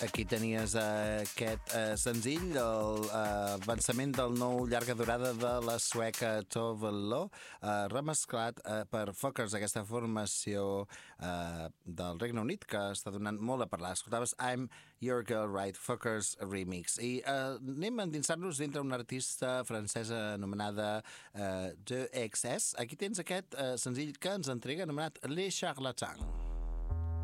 Aquí tenies aquest senzill, el avançament del nou llarga durada de la sueca Tove Lo, remesclat per Fuckers, aquesta formació del Regne Unit que està donant molt a parlar. Escoltaves I'm Your Girl Right, Fuckers Remix. I anem a endinsar-nos dintre una artista francesa anomenada De XS. Aquí tens aquest senzill que ens entrega anomenat Les Charlatans.